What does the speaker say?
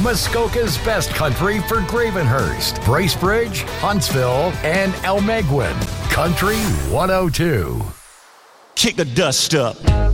Muskoka's best country for Gravenhurst, Bracebridge, Huntsville, and Elmegwin. Country 102. Kick the dust up.